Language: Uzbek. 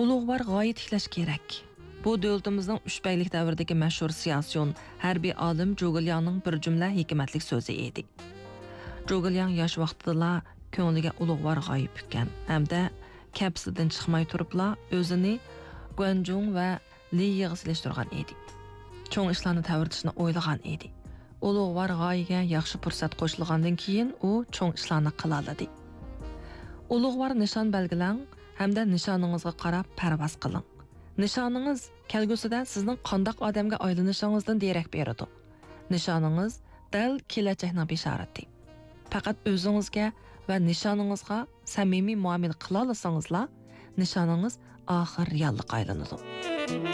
Ulug'var g'oya tiklash kerak. Bu davlatimizning uchbaylik davridagi mashhur siyosiyon harbiy olim Jo'gilyanning bir jumla hikmatlik so'zi edi. Jo'gilyan yosh vaqtida ko'ngliga ulug'var g'oya pukkan hamda kapsidan chiqmay turibla o'zini Guanjong va Liyiga silishtirgan edi. Cho'ng ishlarni tavirtishni o'ylagan edi. Ulug'var g'oyaga yaxshi fursat qo'shilgandan keyin u cho'ng ishlarni qila oladi. Ulug'var nishon belgilang hamda nishoningizga qarab parvoz qiling. Nishoningiz kelgusida sizning qanday odamga aylanishingizdan derak beradi. Nishoningiz dal kelajakning bishorati. Faqat o'zingizga va nishoningizga samimiy muomala qila olsangizlar, nishoningiz oxir reallikqa aylanadi.